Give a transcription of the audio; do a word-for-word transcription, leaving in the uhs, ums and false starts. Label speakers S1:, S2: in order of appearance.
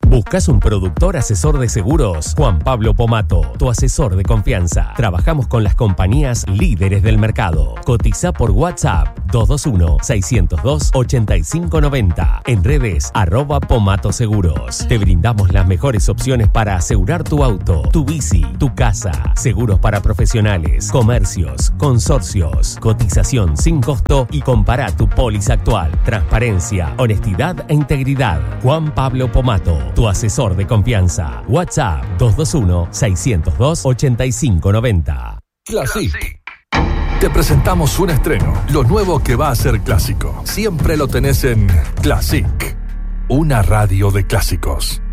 S1: ¿Buscas un productor asesor de seguros? Juan Pablo Pomato, tu asesor de confianza. Trabajamos con las compañías líderes del mercado. Cotiza por WhatsApp dos dos uno, seis cero dos, ocho cinco nueve cero. En redes arroba Pomato Seguros. Te brindamos las mejores opciones para asegurar tu auto, tu bici, tu casa. Seguros para profesionales, comercios, consorcios. Cotización sin costo y compara tu póliza actual. Transparencia, honestidad e integridad. Juan Pablo Pomato, tu asesor de confianza. WhatsApp dos dos uno, seis cero dos, ocho cinco nueve cero.
S2: Classic. Te presentamos un estreno, lo nuevo que va a ser clásico. Siempre lo tenés en Classic, una radio de clásicos.